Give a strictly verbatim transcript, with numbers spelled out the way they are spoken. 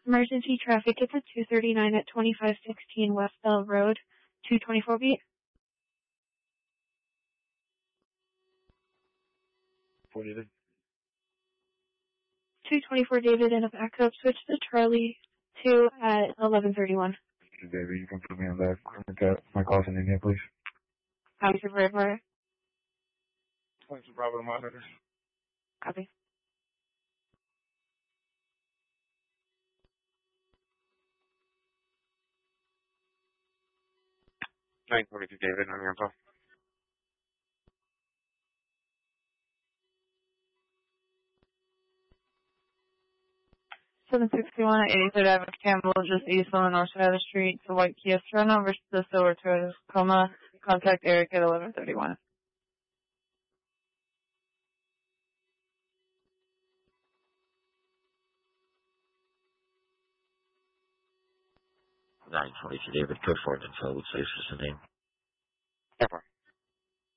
Emergency traffic, it's at two thirty-nine at twenty-five sixteen West Bell Road, two twenty-four beat. four David. two twenty-four David in a backup, switch to Charlie two at eleven thirty-one. David, you can put me on that. That my calls in India, please. Copy, Super. Thanks for Bravo to monitor. Copy. nine forty-two David, on your info. seven sixty-one at eighty-third Avenue, Campbell, just east on the north side of the street. The white Kia Sorento versus the silver Toyota Tacoma. Contact Eric at eleven thirty-one. nine twenty-two David, code four info, which saves us a name. Four.